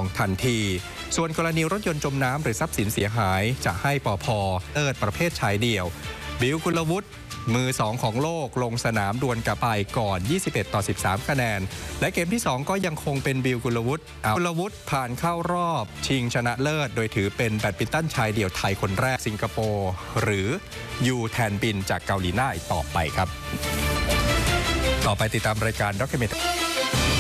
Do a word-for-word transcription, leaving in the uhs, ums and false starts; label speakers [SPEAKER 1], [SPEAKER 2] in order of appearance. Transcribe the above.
[SPEAKER 1] ทันทีส่วนกรณีรถยนต์จมน้ำหรือทรัพย์สินเสียหายจะให้ปภ.เอิดประเภทชายเดี่ยวบิลกุลวุฒิมือสองของโลกลงสนามดวลกับไปก่อนยี่สิบเอ็ดต่อสิบสามคะแนนและเกมที่สองก็ยังคงเป็นบิลกุลวุฒิกุลวุฒิผ่านเข้ารอบชิงชนะเลิศโดยถือเป็นแบดมินตันชายเดี่ยวไทยคนแรกสิงคโปร์หรือยูแทนบินจากเกาหลีใต้ต่อไปครับต่อไปติดตามรายการด็อกเมนต์